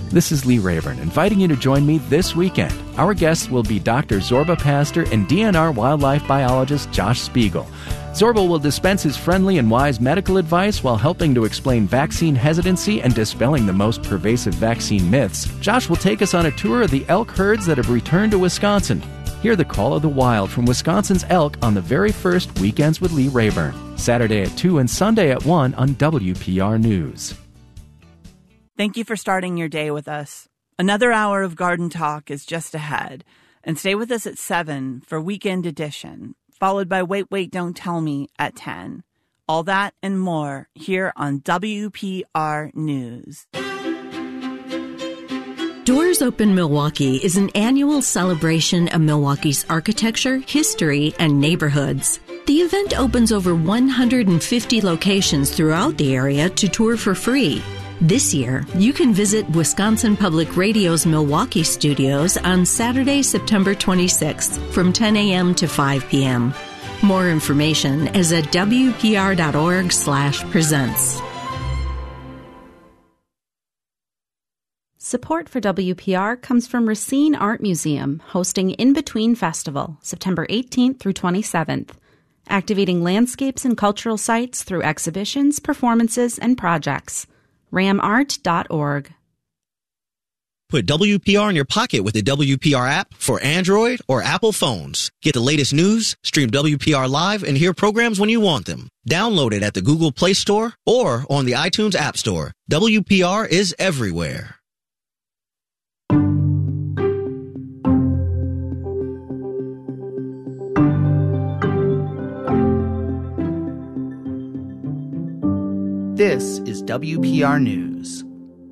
This is Lee Rayburn, inviting you to join me this weekend. Our guests will be Dr. Zorba Pastor and DNR wildlife biologist Josh Spiegel. Zorba will dispense his friendly and wise medical advice while helping to explain vaccine hesitancy and dispelling the most pervasive vaccine myths. Josh will take us on a tour of the elk herds that have returned to Wisconsin. Hear the call of the wild from Wisconsin's elk on the very first Weekends with Lee Rayburn, Saturday at 2 and Sunday at 1 on WPR News. Thank you for starting your day with us. Another hour of garden talk is just ahead. And stay with us at 7 for Weekend Edition, followed by Wait, Don't Tell Me at 10. All that and more here on WPR News. Doors Open Milwaukee is an annual celebration of Milwaukee's architecture, history, and neighborhoods. The event opens over 150 locations throughout the area to tour for free. This year, you can visit Wisconsin Public Radio's Milwaukee studios on Saturday, September 26th from 10 a.m. to 5 p.m. More information is at wpr.org/presents. Support for WPR comes from Racine Art Museum, hosting In Between Festival, September 18th through 27th, activating landscapes and cultural sites through exhibitions, performances, and projects. ramart.org. Put WPR in your pocket with the WPR app for Android or Apple phones. Get the latest news, stream WPR live, and hear programs when you want them. Download it at the Google Play Store or on the iTunes App Store. WPR is everywhere. This is WPR News.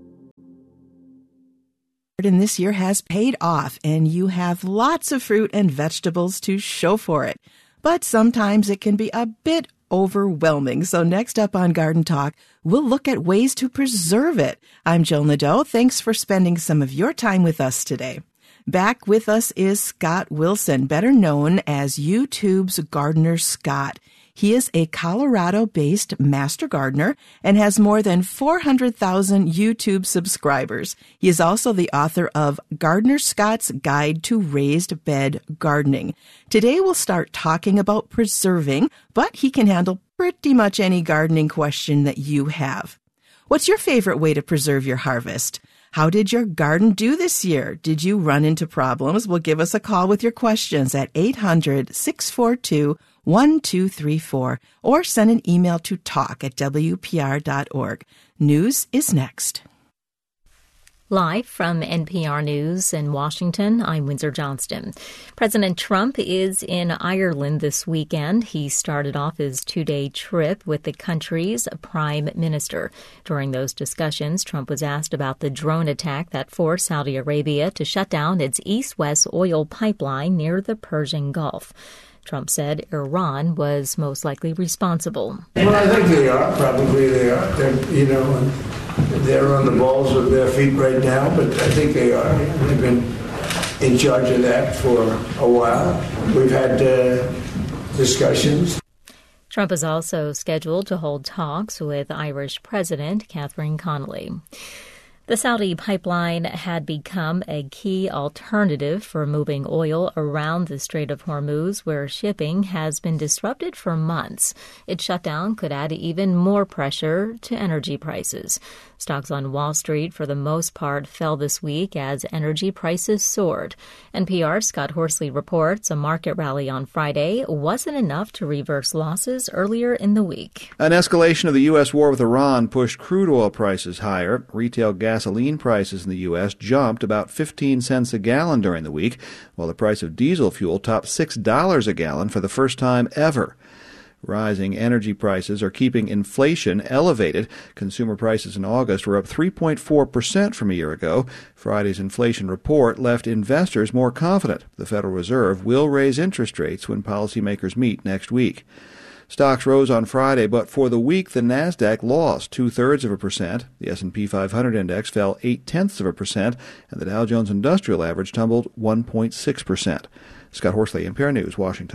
And this year has paid off, and you have lots of fruit and vegetables to show for it. But sometimes it can be a bit overwhelming. So next up on Garden Talk, we'll look at ways to preserve it. I'm Joan Nadeau. Thanks for spending some of your time with us today. Back with us is Scott Wilson, better known as YouTube's Gardener Scott. He is a Colorado-based master gardener and has more than 400,000 YouTube subscribers. He is also the author of Gardener Scott's Guide to Raised Bed Gardening. Today we'll start talking about preserving, but he can handle pretty much any gardening question that you have. What's your favorite way to preserve your harvest? How did your garden do this year? Did you run into problems? Well, give us a call with your questions at 800-642-1234 or send an email to talk@wpr.org. News is next. Live from NPR News in Washington, I'm Windsor Johnston. President Trump is in Ireland this weekend. He started off his two-day trip with the country's prime minister. During those discussions, Trump was asked about the drone attack that forced Saudi Arabia to shut down its east-west oil pipeline near the Persian Gulf. Trump said Iran was most likely responsible. Well, I think they are. Probably they are. They're on the balls of their feet right now, but I think they are. They've been in charge of that for a while. We've had discussions. Trump is also scheduled to hold talks with Irish President Catherine Connolly. The Saudi pipeline had become a key alternative for moving oil around the Strait of Hormuz, where shipping has been disrupted for months. Its shutdown could add even more pressure to energy prices. Stocks on Wall Street, for the most part, fell this week as energy prices soared. NPR's Scott Horsley reports a market rally on Friday wasn't enough to reverse losses earlier in the week. An escalation of the U.S. war with Iran pushed crude oil prices higher. Retail gasoline prices in the U.S. jumped about 15 cents a gallon during the week, while the price of diesel fuel topped $6 a gallon for the first time ever. Rising energy prices are keeping inflation elevated. Consumer prices in August were up 3.4% from a year ago. Friday's inflation report left investors more confident. The Federal Reserve will raise interest rates when policymakers meet next week. Stocks rose on Friday, but for the week, the Nasdaq lost 0.2%. The S&P 500 index fell 0.8%, and the Dow Jones Industrial Average tumbled 1.6%. Scott Horsley, NPR News, Washington.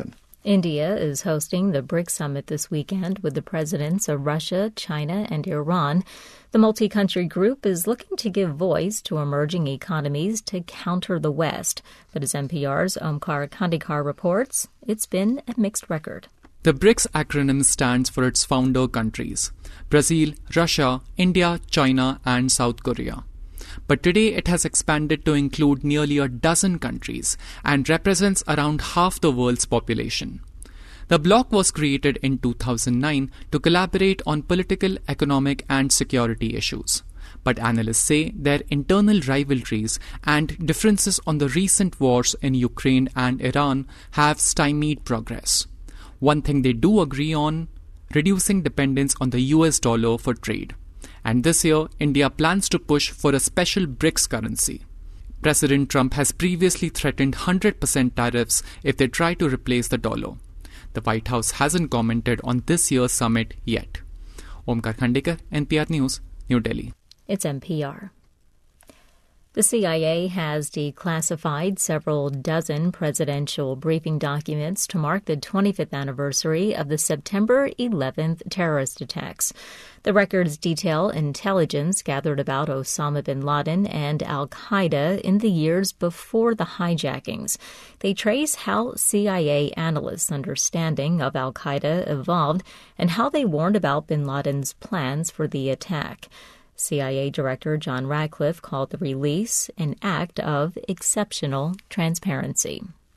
India is hosting the BRICS summit this weekend with the presidents of Russia, China, and Iran. The multi-country group is looking to give voice to emerging economies to counter the West. But as NPR's Omkar Khandekar reports, it's been a mixed record. The BRICS acronym stands for its founder countries: Brazil, Russia, India, China, and South Korea. But today it has expanded to include nearly a dozen countries and represents around half the world's population. The bloc was created in 2009 to collaborate on political, economic, and security issues. But analysts say their internal rivalries and differences on the recent wars in Ukraine and Iran have stymied progress. One thing they do agree on: reducing dependence on the US dollar for trade. And this year, India plans to push for a special BRICS currency. President Trump has previously threatened 100% tariffs if they try to replace the dollar. The White House hasn't commented on this year's summit yet. Omkar Khandekar, NPR News, New Delhi. It's NPR. The CIA has declassified several dozen presidential briefing documents to mark the 25th anniversary of the September 11th terrorist attacks. The records detail intelligence gathered about Osama bin Laden and al-Qaeda in the years before the hijackings. They trace how CIA analysts' understanding of al-Qaeda evolved and how they warned about bin Laden's plans for the attack. CIA Director John Radcliffe called the release an act of exceptional transparency.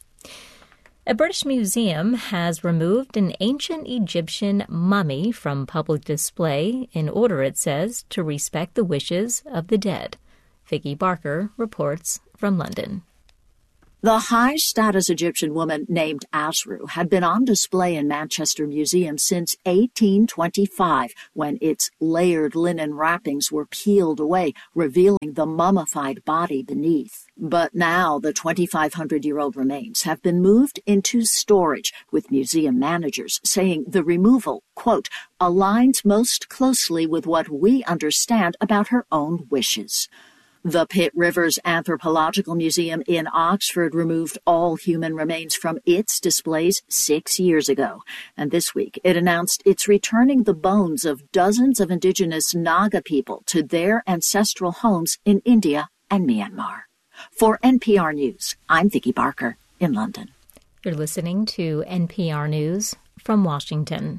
A British museum has removed an ancient Egyptian mummy from public display in order, it says, to respect the wishes of the dead. Vicky Barker reports from London. The high-status Egyptian woman named Asru had been on display in Manchester Museum since 1825, when its layered linen wrappings were peeled away, revealing the mummified body beneath. But now the 2,500-year-old remains have been moved into storage, with museum managers saying the removal, quote, aligns most closely with what we understand about her own wishes. The Pitt Rivers Anthropological Museum in Oxford removed all human remains from its displays 6 years ago. And this week, it announced it's returning the bones of dozens of indigenous Naga people to their ancestral homes in India and Myanmar. For NPR News, I'm Vicky Barker in London. You're listening to NPR News from Washington.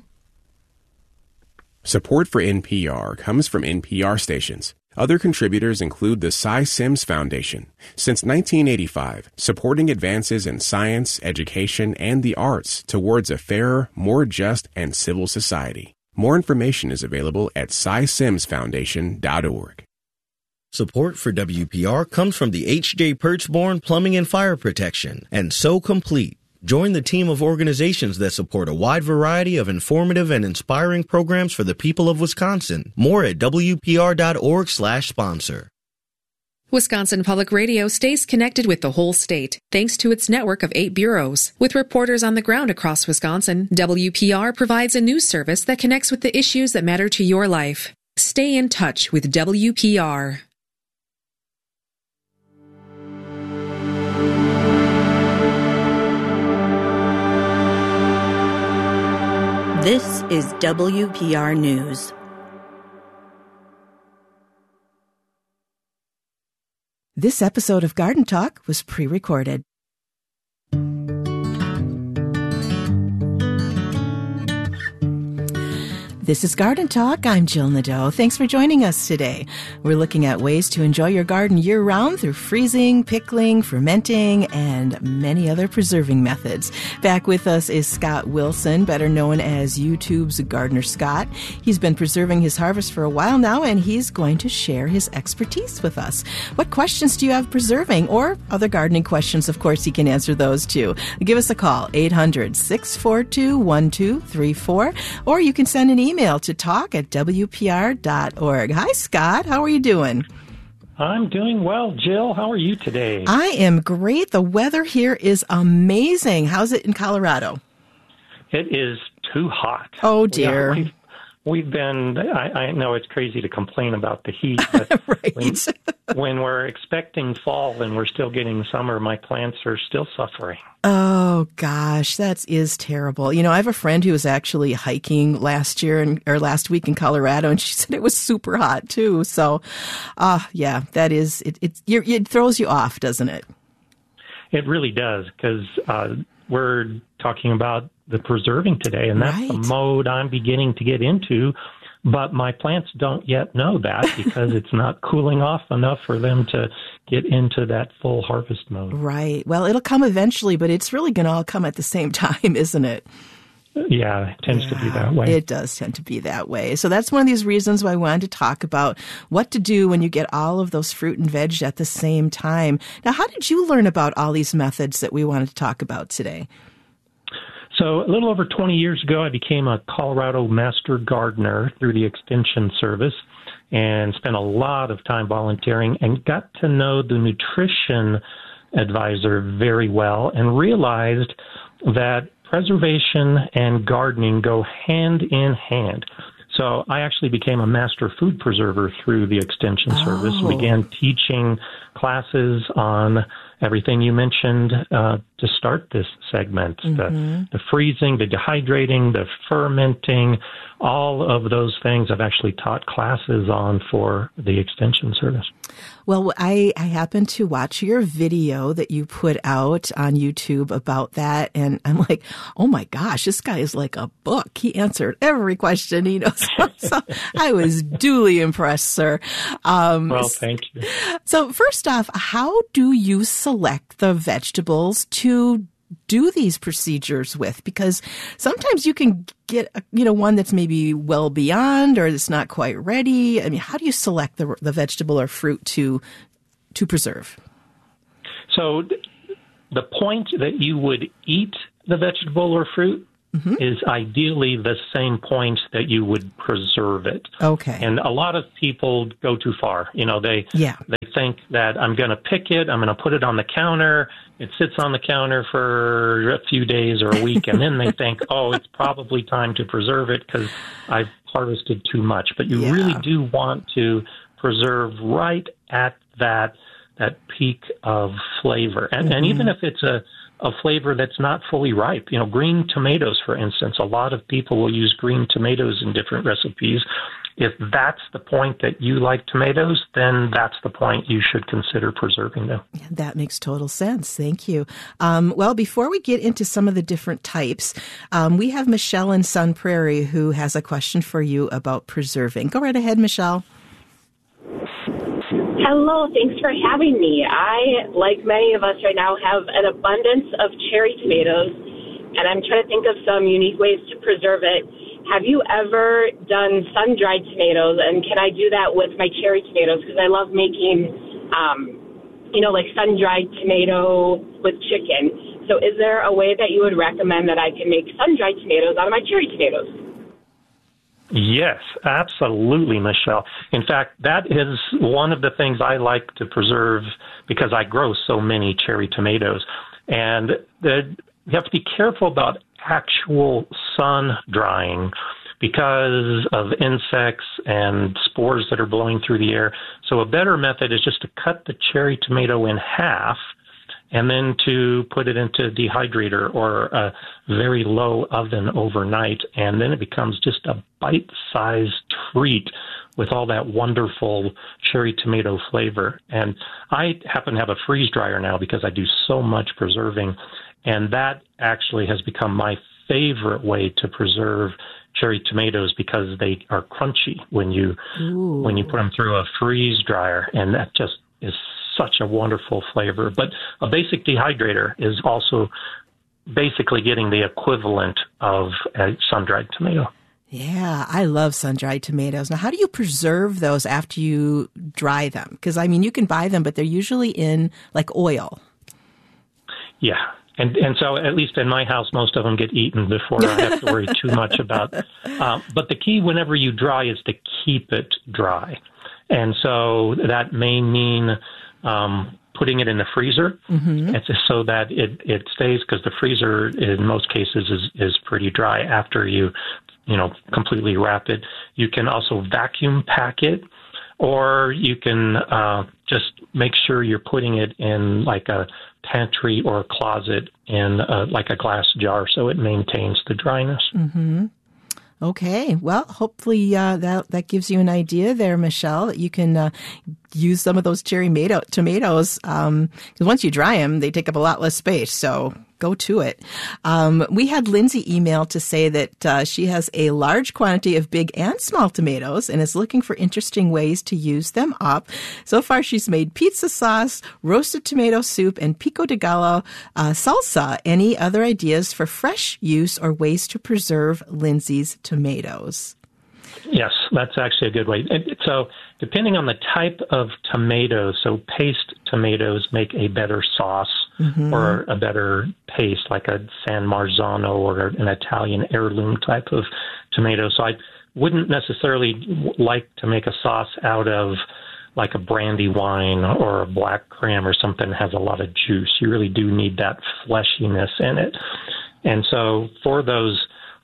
Support for NPR comes from NPR stations. Other contributors include the Cy Sims Foundation. Since 1985, supporting advances in science, education, and the arts towards a fairer, more just, and civil society. More information is available at cysimsfoundation.org. Support for WPR comes from the H.J. Perchborn Plumbing and Fire Protection and So Complete. Join the team of organizations that support a wide variety of informative and inspiring programs for the people of Wisconsin. More at WPR.org/sponsor. Wisconsin Public Radio stays connected with the whole state, thanks to its network of 8 bureaus. With reporters on the ground across Wisconsin, WPR provides a news service that connects with the issues that matter to your life. Stay in touch with WPR. This is WPR News. This episode of Garden Talk was pre-recorded. This is Garden Talk. I'm Jill Nadeau. Thanks for joining us today. We're looking at ways to enjoy your garden year-round through freezing, pickling, fermenting, and many other preserving methods. Back with us is Scott Wilson, better known as YouTube's Gardener Scott. He's been preserving his harvest for a while now, and he's going to share his expertise with us. What questions do you have preserving, or other gardening questions? Of course, he can answer those too. Give us a call, 800-642-1234, or you can send an email to talk@wpr.org. Hi, Scott. How are you doing? I'm doing well. Jill, how are you today? I am great. The weather here is amazing. How's it in Colorado? It is too hot. Oh, dear. We've been, I know it's crazy to complain about the heat, but right. when we're expecting fall and we're still getting summer, my plants are still suffering. Oh, gosh, that is terrible. You know, I have a friend who was actually hiking last week in Colorado, and she said it was super hot, too. So, yeah, that is, it throws you off, doesn't it? It really does, because we're talking about the preserving today, and that's the mode I'm beginning to get into. But my plants don't yet know that because it's not cooling off enough for them to get into that full harvest mode. Right. Well, it'll come eventually, but it's really going to all come at the same time, isn't it? Yeah, it tends to be that way. It does tend to be that way. So that's one of these reasons why I wanted to talk about what to do when you get all of those fruit and veg at the same time. Now, how did you learn about all these methods that we wanted to talk about today? So a little over 20 years ago, I became a Colorado Master Gardener through the Extension Service and spent a lot of time volunteering and got to know the nutrition advisor very well and realized that preservation and gardening go hand in hand. So I actually became a master food preserver through the Extension Service and began teaching classes on everything you mentioned to start this segment, the freezing, the dehydrating, the fermenting, all of those things I've actually taught classes on for the Extension Service. Well, I happened to watch your video that you put out on YouTube about that, and I'm like, oh my gosh, this guy is like a book. He answered every question he knows. So I was duly impressed, sir. Well, thank you. So first off, how do you select the vegetables to do these procedures with? Because sometimes you can get, one that's maybe well beyond or it's not quite ready. I mean, how do you select the vegetable or fruit to preserve? So the point that you would eat the vegetable or fruit is ideally the same point that you would preserve it. Okay. And a lot of people go too far. They think that I'm going to pick it, I'm going to put it on the counter, it sits on the counter for a few days or a week, and then they think, oh, it's probably time to preserve it because I've harvested too much. But you really do want to preserve right at that peak of flavor. And even if it's a flavor that's not fully ripe. Green tomatoes, for instance, a lot of people will use green tomatoes in different recipes. If that's the point that you like tomatoes, then that's the point you should consider preserving them. Yeah, that makes total sense. Thank you. Well, before we get into some of the different types, we have Michelle in Sun Prairie who has a question for you about preserving. Go right ahead, Michelle. Hello, thanks for having me. I, like many of us right now, have an abundance of cherry tomatoes, and I'm trying to think of some unique ways to preserve it. Have you ever done sun-dried tomatoes, and can I do that with my cherry tomatoes? Because I love making, like sun-dried tomato with chicken. So is there a way that you would recommend that I can make sun-dried tomatoes out of my cherry tomatoes? Yes, absolutely, Michelle. In fact, that is one of the things I like to preserve because I grow so many cherry tomatoes. And you have to be careful about actual sun drying because of insects and spores that are blowing through the air. So a better method is just to cut the cherry tomato in half and then to put it into a dehydrator or a very low oven overnight, and then it becomes just a bite-sized treat with all that wonderful cherry tomato flavor. And I happen to have a freeze dryer now because I do so much preserving, and that actually has become my favorite way to preserve cherry tomatoes because they are crunchy when you put them through a freeze dryer, and that just is such a wonderful flavor. But a basic dehydrator is also basically getting the equivalent of a sun-dried tomato. Yeah, I love sun-dried tomatoes. Now, how do you preserve those after you dry them? Because, you can buy them, but they're usually in, like, oil. Yeah. And so, at least in my house, most of them get eaten before I have to worry too much about. But the key whenever you dry is to keep it dry. And so that may mean putting it in the freezer so that it stays, because the freezer in most cases is pretty dry after you completely wrap it. You can also vacuum pack it, or you can just make sure you're putting it in like a pantry or a closet in like a glass jar so it maintains the dryness. Mm-hmm. Okay. Well, hopefully that gives you an idea there, Michelle, that you can use some of those cherry tomatoes because once you dry them, they take up a lot less space. So go to it. We had Lindsay email to say that she has a large quantity of big and small tomatoes and is looking for interesting ways to use them up. So far, she's made pizza sauce, roasted tomato soup, and pico de gallo salsa. Any other ideas for fresh use or ways to preserve Lindsay's tomatoes? Yes, that's actually a good way. So depending on the type of tomato, so paste tomatoes make a better sauce or a better paste, like a San Marzano or an Italian heirloom type of tomato. So I wouldn't necessarily like to make a sauce out of like a brandy wine or a black cram or something that has a lot of juice. You really do need that fleshiness in it. And so for those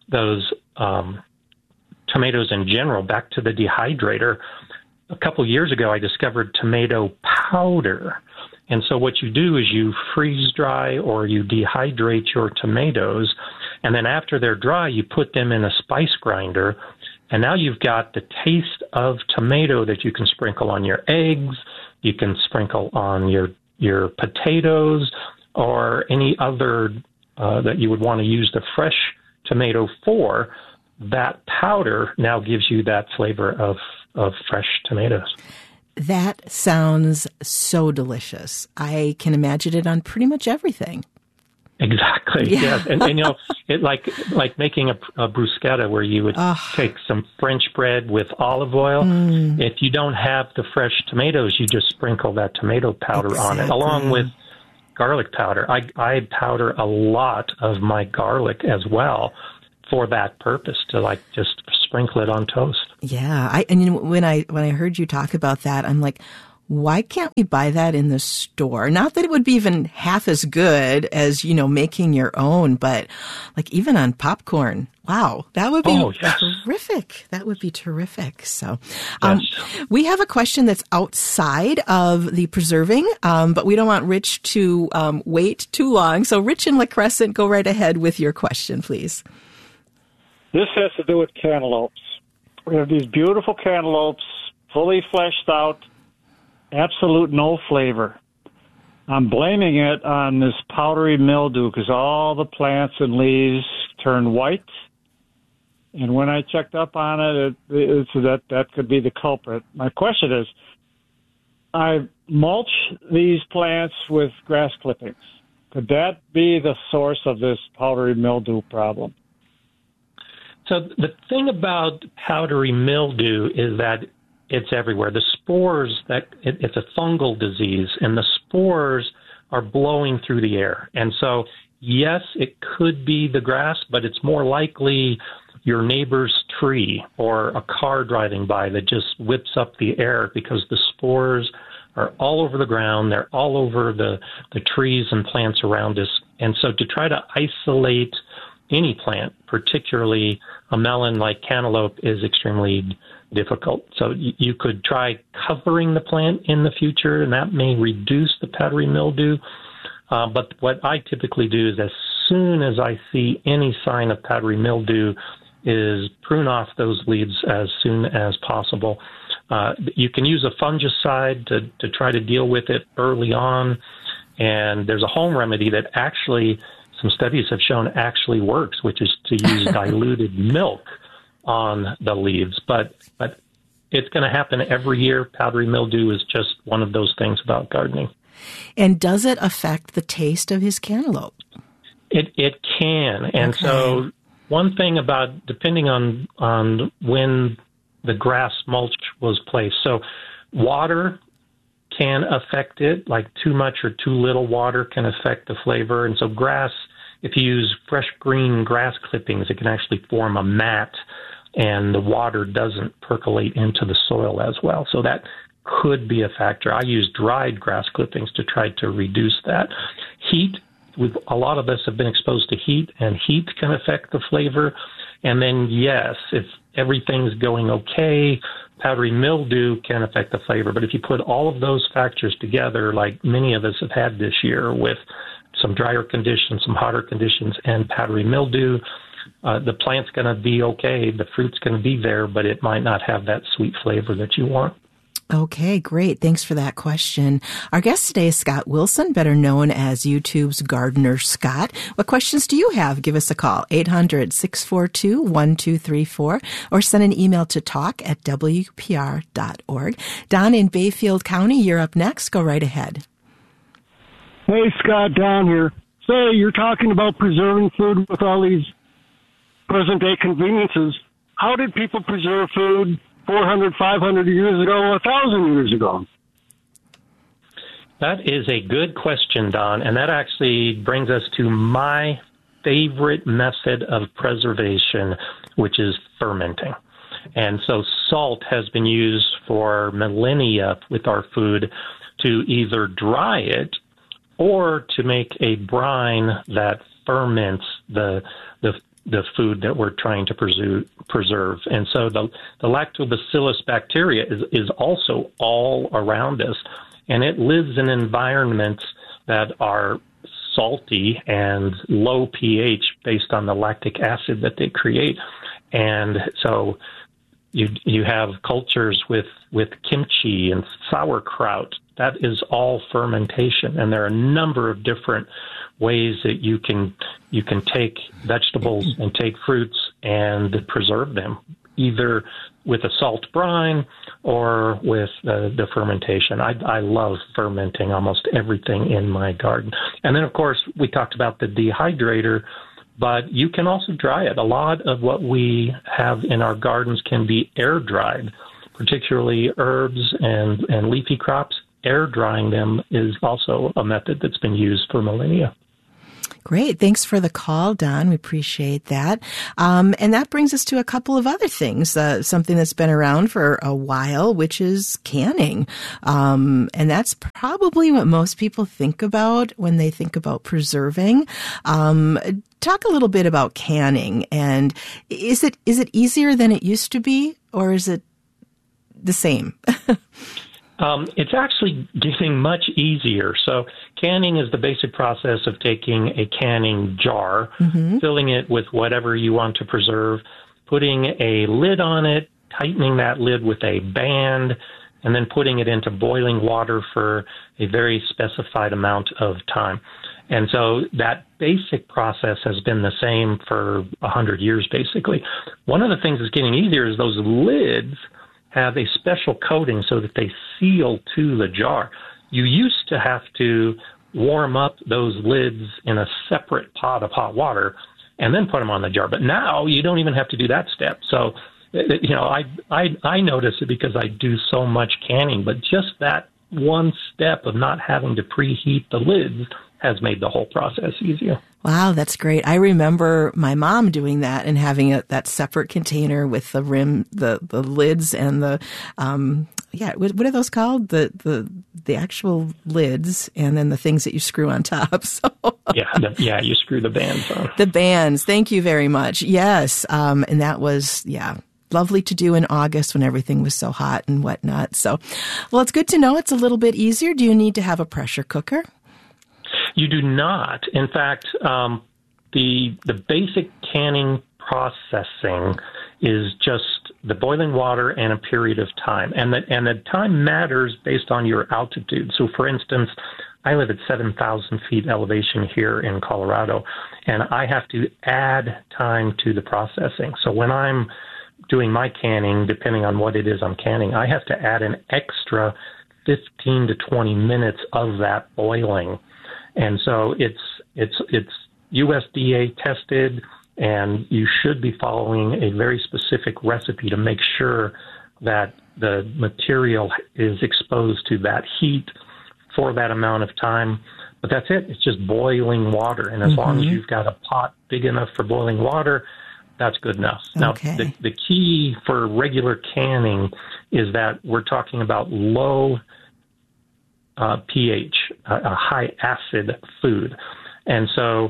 tomatoes in general, back to the dehydrator, a couple years ago I discovered tomato powder. And so what you do is you freeze dry or you dehydrate your tomatoes, and then after they're dry, you put them in a spice grinder, and now you've got the taste of tomato that you can sprinkle on your eggs, you can sprinkle on your potatoes, or any other that you would want to use the fresh tomato for. That powder now gives you that flavor of fresh tomatoes. That sounds so delicious. I can imagine it on pretty much everything. Exactly. Yeah. Yes. And it like making a bruschetta where you would take some French bread with olive oil. If you don't have the fresh tomatoes, you just sprinkle that tomato powder on it, along with garlic powder. I powder a lot of my garlic as well for that purpose, to just sprinkle it on toast. Yeah, when I heard you talk about that, I'm like, why can't we buy that in the store? Not that it would be even half as good as making your own, but like even on popcorn. Wow, that would be terrific. That would be terrific. So, we have a question that's outside of the preserving, but we don't want Rich to wait too long. So, Rich in La Crescent, go right ahead with your question, please. This has to do with cantaloupes. We have these beautiful cantaloupes, fully fleshed out, absolute no flavor. I'm blaming it on this powdery mildew because all the plants and leaves turn white. And when I checked up on it, that could be the culprit. My question is, I mulch these plants with grass clippings. Could that be the source of this powdery mildew problem? So the thing about powdery mildew is that it's everywhere. The spores, it's a fungal disease, and the spores are blowing through the air. And so, yes, it could be the grass, but it's more likely your neighbor's tree or a car driving by that just whips up the air, because the spores are all over the ground. They're all over the trees and plants around us. And so to try to isolate any plant, particularly a melon like cantaloupe, is extremely difficult. So you could try covering the plant in the future, and that may reduce the powdery mildew. But what I typically do is, as soon as I see any sign of powdery mildew, is prune off those leaves as soon as possible. You can use a fungicide to try to deal with it early on, and there's a home remedy that actually some studies have shown actually works, which is to use diluted milk on the leaves. But it's going to happen every year. Powdery mildew is just one of those things about gardening. And does it affect the taste of his cantaloupe? It can. And so one thing about, depending on when the grass mulch was placed, so water can affect it, like too much or too little water can affect the flavor. And so grass, if you use fresh green grass clippings, it can actually form a mat, and the water doesn't percolate into the soil as well. So that could be a factor. I use dried grass clippings to try to reduce that. Heat, a lot of us have been exposed to heat, and heat can affect the flavor. And then, yes, if everything's going okay, powdery mildew can affect the flavor. But if you put all of those factors together, like many of us have had this year with some drier conditions, some hotter conditions, and powdery mildew, the plant's going to be okay. The fruit's going to be there, but it might not have that sweet flavor that you want. Okay, great. Thanks for that question. Our guest today is Scott Wilson, better known as YouTube's Gardener Scott. What questions do you have? Give us a call, 800-642-1234, or send an email to talk@wpr.org. Don in Bayfield County, you're up next. Go right ahead. Hey, Scott, Don here. Say, you're talking about preserving food with all these present-day conveniences. How did people preserve food 400, 500 years ago, 1,000 years ago? That is a good question, Don, and that actually brings us to my favorite method of preservation, which is fermenting. And so salt has been used for millennia with our food to either dry it or to make a brine that ferments the food that we're trying to preserve. And so the lactobacillus bacteria is also all around us, and it lives in environments that are salty and low pH based on the lactic acid that they create. And so you have cultures with kimchi and sauerkraut. That is all fermentation, and there are a number of different ways that you can take vegetables and take fruits and preserve them, either with a salt brine or with the fermentation. I love fermenting almost everything in my garden. And then, of course, we talked about the dehydrator, but you can also dry it. A lot of what we have in our gardens can be air dried, particularly herbs and leafy crops. Air drying them is also a method that's been used for millennia. Great. Thanks for the call, Don. We appreciate that. And that brings us to a couple of other things, something that's been around for a while, which is canning. And that's probably what most people think about when they think about preserving. Talk a little bit about canning. And is it easier than it used to be, or is it the same? It's actually getting much easier. So canning is the basic process of taking a canning jar, filling it with whatever you want to preserve, putting a lid on it, tightening that lid with a band, and then putting it into boiling water for a very specified amount of time. And so that basic process has been the same for 100 years, basically. One of the things that's getting easier is those lids have a special coating so that they seal to the jar. You used to have to warm up those lids in a separate pot of hot water and then put them on the jar. But now you don't even have to do that step. So, I notice it because I do so much canning, but just that one step of not having to preheat the lids has made the whole process easier. Wow, that's great. I remember my mom doing that and having that separate container with the rim, the lids, and the what are those called? The actual lids, and then the things that you screw on top. So you screw the bands on. The bands. Thank you very much. Yes, and that was lovely to do in August when everything was so hot and whatnot. So, well, it's good to know it's a little bit easier. Do you need to have a pressure cooker? You do not. In fact, the basic canning processing is just the boiling water and a period of time. And the time matters based on your altitude. So, for instance, I live at 7,000 feet elevation here in Colorado, and I have to add time to the processing. So when I'm doing my canning, depending on what it is I'm canning, I have to add an extra 15 to 20 minutes of that boiling. And so it's USDA tested, and you should be following a very specific recipe to make sure that the material is exposed to that heat for that amount of time. But that's it. It's just boiling water. And as long as you've got a pot big enough for boiling water, that's good enough. Okay. Now, the key for regular canning is that we're talking about low pH, a high acid food. And so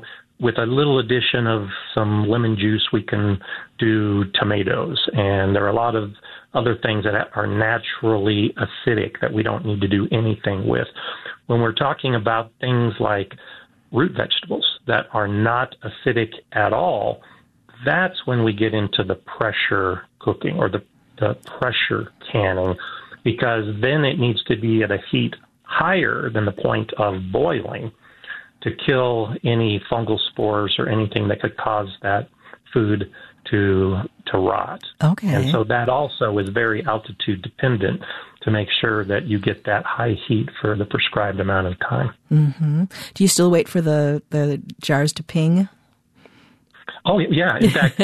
with a little addition of some lemon juice, we can do tomatoes. And there are a lot of other things that are naturally acidic that we don't need to do anything with. When we're talking about things like root vegetables that are not acidic at all, that's when we get into the pressure cooking or the pressure canning, because then it needs to be at a heat higher than the point of boiling to kill any fungal spores or anything that could cause that food to rot. Okay. And so that also is very altitude dependent to make sure that you get that high heat for the prescribed amount of time. Mm-hmm. Do you still wait for the jars to ping? Oh, yeah. In fact,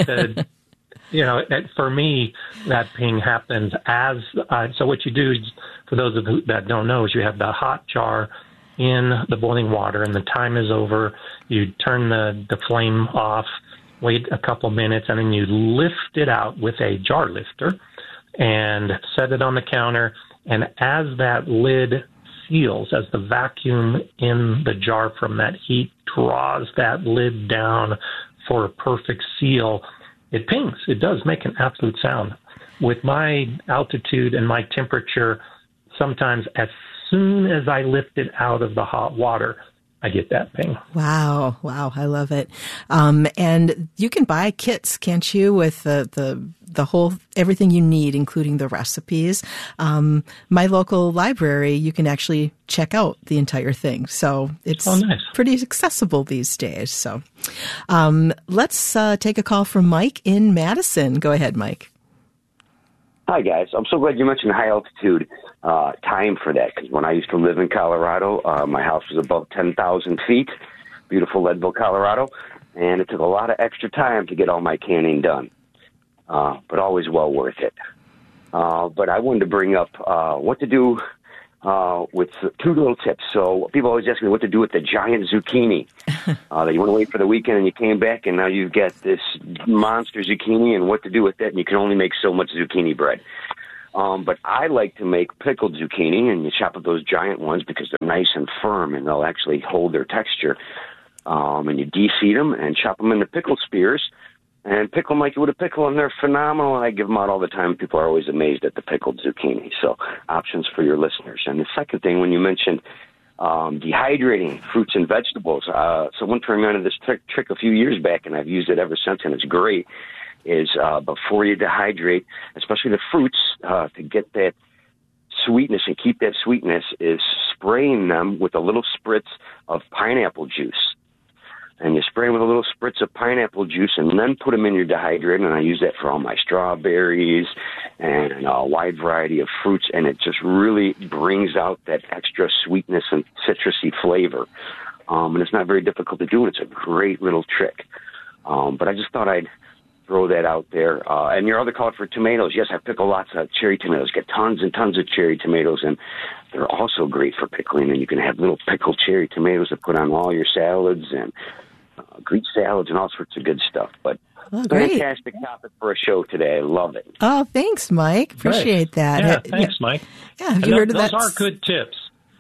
for me, that ping happens as so what you do, for those of you that don't know, is you have the hot jar in the boiling water, and the time is over. You turn the flame off, wait a couple minutes, and then you lift it out with a jar lifter and set it on the counter. And as that lid seals, as the vacuum in the jar from that heat draws that lid down for a perfect seal, it pings. It does make an absolute sound. With my altitude and my temperature, sometimes as soon as I lift it out of the hot water, I get that ping. Wow. I love it. And you can buy kits, can't you, with the whole, everything you need, including the recipes. My local library, you can actually check out the entire thing. So it's pretty accessible these days. So let's take a call from Mike in Madison. Go ahead, Mike. Hi, guys. I'm so glad you mentioned high altitude time for that, because when I used to live in Colorado, my house was above 10,000 feet, beautiful Leadville, Colorado, and it took a lot of extra time to get all my canning done, but always well worth it. But I wanted to bring up what to do with two little tips. So people always ask me what to do with the giant zucchini. That you want to wait for the weekend and you came back and now you've got this monster zucchini and what to do with that, and you can only make so much zucchini bread. But I like to make pickled zucchini, and you chop up those giant ones because they're nice and firm and they'll actually hold their texture. And you de-seed them and chop them into pickled spears and pickle them like you would a pickle, and they're phenomenal. I give them out all the time. People are always amazed at the pickled zucchini. So options for your listeners. And the second thing, when you mentioned dehydrating fruits and vegetables, someone turned me on to this trick a few years back, and I've used it ever since, and it's great, is before you dehydrate, especially the fruits, to get that sweetness and keep that sweetness, is spraying them with a little spritz of pineapple juice. And you spray them with a little spritz of pineapple juice and then put them in your dehydrator. And I use that for all my strawberries and a wide variety of fruits. And it just really brings out that extra sweetness and citrusy flavor. And it's not very difficult to do. And it's a great little trick. But I just thought I'd throw that out there. And your other call for tomatoes. Yes, I pickle lots of cherry tomatoes. Get tons and tons of cherry tomatoes. And they're also great for pickling. And you can have little pickled cherry tomatoes to put on all your salads and Greek salads and all sorts of good stuff. But fantastic topic for a show today. I love it. Oh, thanks, Mike. Appreciate that. Yeah, thanks, Mike. Yeah, have you heard of that? Those are good tips.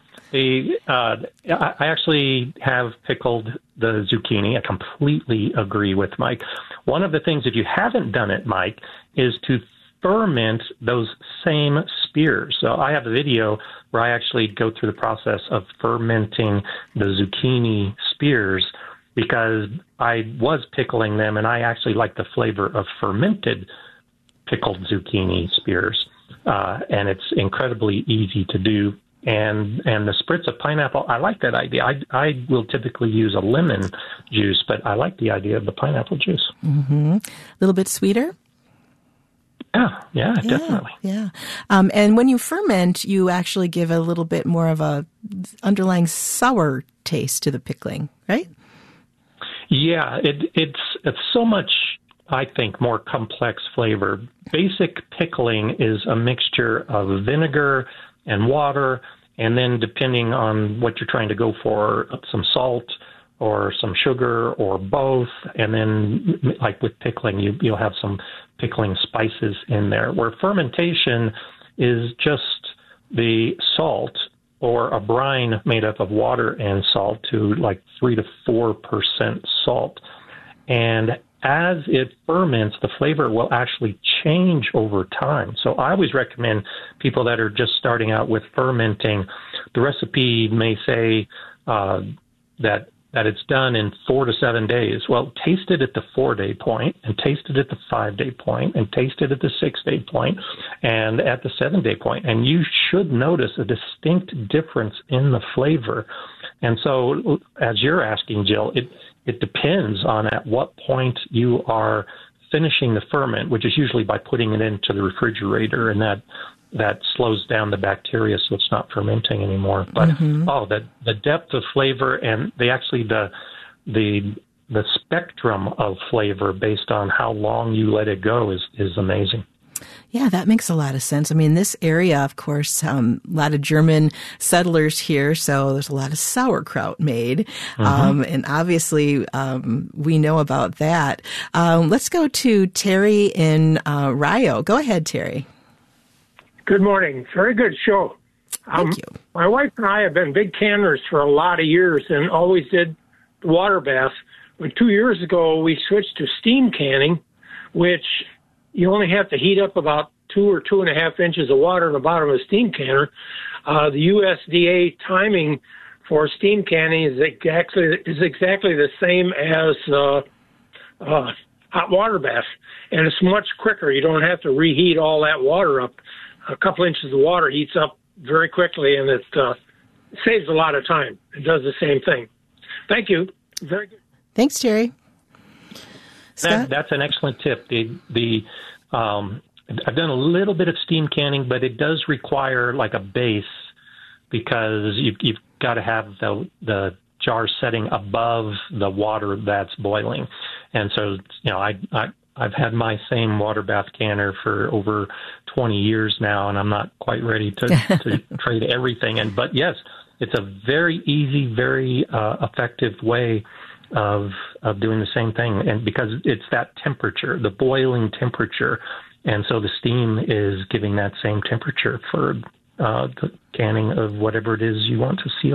I actually have pickled the zucchini. I completely agree with Mike. One of the things, if you haven't done it, Mike, is to ferment those same spears. So I have a video where I actually go through the process of fermenting the zucchini spears, because I was pickling them, and I actually like the flavor of fermented pickled zucchini spears. And it's incredibly easy to do. And the spritz of pineapple, I like that idea. I will typically use a lemon juice, but I like the idea of the pineapple juice. Mm-hmm. A little bit sweeter? Yeah, definitely. Yeah. And when you ferment, you actually give a little bit more of a underlying sour taste to the pickling, right? Yeah, it's so much, I think, more complex flavor. Basic pickling is a mixture of vinegar and water, and then depending on what you're trying to go for, some salt or some sugar or both. And then, like with pickling, you'll have some pickling spices in there, where fermentation is just the salt or a brine made up of water and salt to like 3 to 4% salt. And as it ferments, the flavor will actually change over time. So I always recommend people that are just starting out with fermenting, the recipe may say that it's done in 4 to 7 days. Well, taste it at the 4-day point, and taste it at the 5-day point, and taste it at the 6-day point, and at the 7-day point. And you should notice a distinct difference in the flavor. And so, as you're asking, Jill, it depends on at what point you are finishing the ferment, which is usually by putting it into the refrigerator, and that slows down the bacteria so it's not fermenting anymore. But the depth of flavor and the spectrum of flavor based on how long you let it go is amazing. Yeah, that makes a lot of sense. I mean, this area, of course, a lot of German settlers here, so there's a lot of sauerkraut made. And obviously, we know about that. Let's go to Terry in Rio. Go ahead, Terry. Good morning. Very good show. Thank you. My wife and I have been big canners for a lot of years and always did the water bath. But 2 years ago, we switched to steam canning, which you only have to heat up about 2 or 2.5 inches of water in the bottom of a steam canner. The USDA timing for steam canning is exactly the same as hot water bath, and it's much quicker. You don't have to reheat all that water up. A couple inches of water heats up very quickly, and it saves a lot of time. It does the same thing. Thank you. Very good. Thanks, Terry. That's an excellent tip. I've done a little bit of steam canning, but it does require like a base because you've got to have the jar setting above the water that's boiling. And so, I've had my same water bath canner for over 20 years now, and I'm not quite ready to trade everything. But yes, it's a very easy, very effective way of doing the same thing, and because it's that temperature, the boiling temperature, and so the steam is giving that same temperature for the canning of whatever it is you want to seal.